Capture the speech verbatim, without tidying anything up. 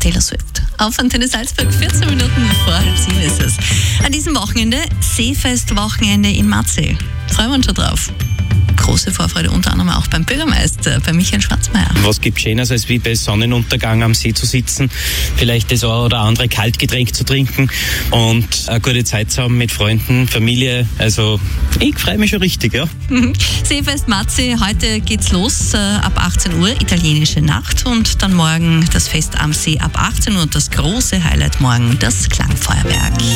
Taylor Swift. Auf Antenne Salzburg, vierzehn Minuten vor halb sieben ist es. An diesem Wochenende, Seefest-Wochenende in Matzee. Freuen wir uns schon drauf. Große Vorfreude, unter anderem auch beim Bürgermeister, bei Michael Schwarzmeier. Was gibt Schöneres, als wie bei Sonnenuntergang am See zu sitzen, vielleicht das ein oder andere Kaltgetränk zu trinken und eine gute Zeit zu haben mit Freunden, Familie. Also ich freue mich schon richtig, ja. Seefest Matzee, heute geht's los äh, ab achtzehn Uhr, italienische Nacht, und dann morgen das Fest am See ab achtzehn Uhr und das große Highlight morgen, das Klangfeuerwerk.